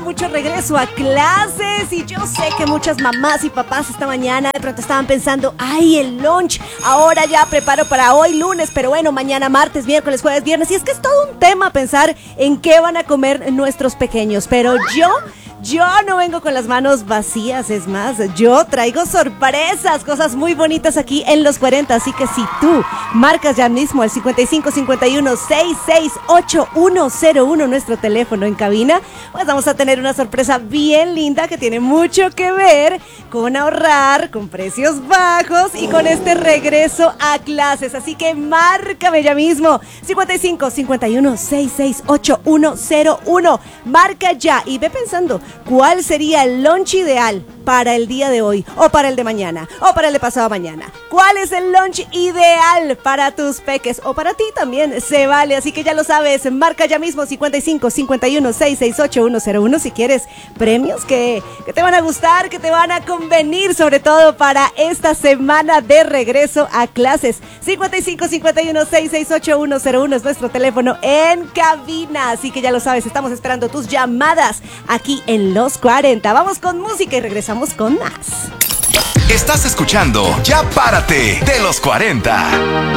mucho regreso a clases y yo sé que muchas mamás y papás esta mañana de pronto estaban pensando, ay, el lunch, ahora ya preparo para hoy lunes, pero bueno, mañana martes, miércoles, jueves, viernes, y es que es todo un tema pensar en qué van a comer nuestros pequeños, pero yo no vengo con las manos vacías, es más, yo traigo sorpresas, cosas muy bonitas aquí en Los 40, así que si tú marcas ya mismo al 5551-668101, nuestro teléfono en cabina, pues vamos a tener una sorpresa bien linda que tiene mucho que ver con ahorrar, con precios bajos y con este regreso a clases, así que márcame ya mismo, 5551-668101, marca ya y ve pensando, ¿cuál sería el lunch ideal para el día de hoy, o para el de mañana, o para el de pasado mañana? ¿Cuál es el lunch ideal para tus peques? O para ti también se vale, así que ya lo sabes, marca ya mismo 5551-668101 si quieres premios que te van a gustar, que te van a convenir, sobre todo para esta semana de regreso a clases. 5551-668101 es nuestro teléfono en cabina, así que ya lo sabes, estamos esperando tus llamadas aquí en Los 40. Vamos con música y regresamos con más. Estás escuchando Ya Párate de Los 40.